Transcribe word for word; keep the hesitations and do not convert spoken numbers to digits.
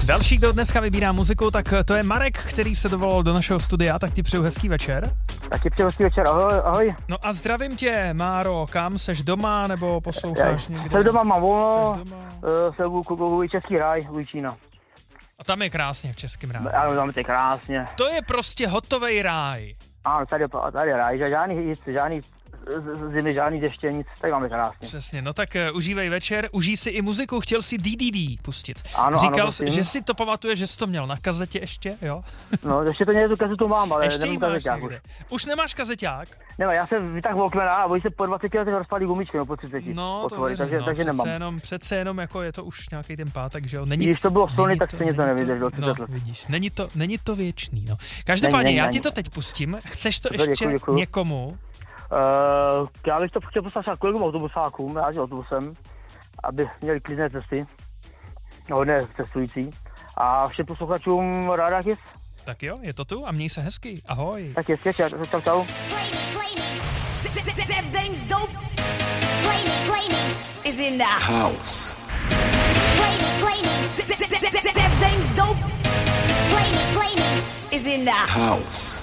Další, kdo dneska vybírá muziku, tak to je Marek, který se dovolal do našeho studia, tak ti přeju hezký večer. Tak ti přeju hezký večer, ahoj, ahoj. No a zdravím tě, Máro, kam, seš doma, nebo posloucháš Já, někde? Jsem doma, mám volno, doma? Uh, jsem u, u, u Český ráj, u Čína. A tam je krásně v Českém ráji. Ano, tam je krásně. To je prostě hotovej ráj. Ano, tady, tady je ráj, žádný hit, žádný zimy, žádný deště, nic, tady máme krásně. Přesně, no tak uh, užívej večer, užij si i muziku, chtěl si D D D pustit. Ano, Říkal ano, jsi, že si to pamatuješ, že jsi to měl na kazetě ještě, jo? No, ještě to někde tu kazetu mám, ale ještě nemám máš kazeťák už. někde. Už nemáš kazeťák? Nemá, já jsem vytáhl Walkmana a oni se po dvaceti letech rozpadly gumičky, no po třiceti. No, to Otvory, věřím, takže, no, takže přece nemám. Jenom, přece jenom jako je to už nějaký ten pátek, že jo? Není, Když to bylo Sony, tak to, stejně to nevydrželo třicet no, let. vidíš, není to, není to věčný, no. Každopádně, Není, není, já není. ti to teď pustím, chceš to To ještě děkuji, děkuji. někomu? Uh, já bych to chtěl poslat kolegům autobusákům, já jezdím autobusem, aby měli klidné cesty, hodně cestující. A všem posluchačům Rádia Kiss. Tak jo, je to tu a měj se hezky, ahoj. Tak jest, čau, čau, čau. Is in the House. is in the House.